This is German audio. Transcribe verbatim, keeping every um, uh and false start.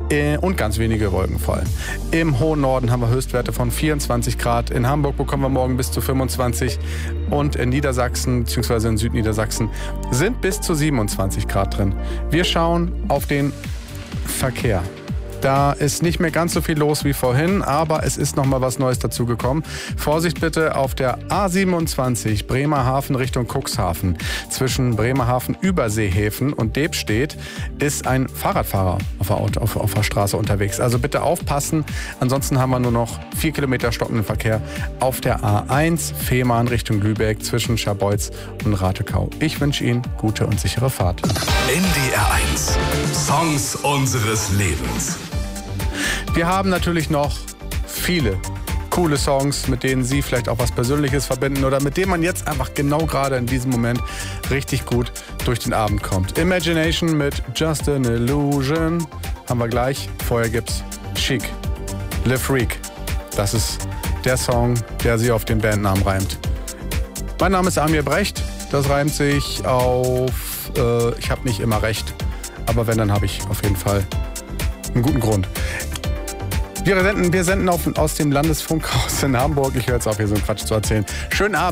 und ganz wenige Wolken voll. Im hohen Norden haben wir Höchstwerte von vierundzwanzig Grad. In Hamburg bekommen wir morgen bis zu fünfundzwanzig. Und in Niedersachsen bzw. in Südniedersachsen sind bis zu siebenundzwanzig Grad drin. Wir schauen auf den Verkehr. Da ist nicht mehr ganz so viel los wie vorhin, aber es ist noch mal was Neues dazugekommen. Vorsicht bitte auf der A siebenundzwanzig Bremerhaven Richtung Cuxhaven. Zwischen Bremerhaven Überseehäfen und Debstedt ist ein Fahrradfahrer auf der, Auto, auf, auf der Straße unterwegs. Also bitte aufpassen. Ansonsten haben wir nur noch vier Kilometer stockenden Verkehr auf der A eins Fehmarn Richtung Lübeck zwischen Scharbeutz und Ratekau. Ich wünsche Ihnen gute und sichere Fahrt. N D R eins. Songs unseres Lebens. Wir haben natürlich noch viele coole Songs, mit denen Sie vielleicht auch was Persönliches verbinden oder mit denen man jetzt einfach genau gerade in diesem Moment richtig gut durch den Abend kommt. Imagination mit Just an Illusion haben wir gleich. Vorher gibt's Chic, Le Freak. Das ist der Song, der sie auf den Bandnamen reimt. Mein Name ist Amir Brecht. Das reimt sich auf äh, ich habe nicht immer recht. Aber wenn, dann habe ich auf jeden Fall einen guten Grund. Wir senden, wir senden auf, aus dem Landesfunkhaus in Hamburg. Ich höre jetzt auf, hier so einen Quatsch zu erzählen. Schönen Abend.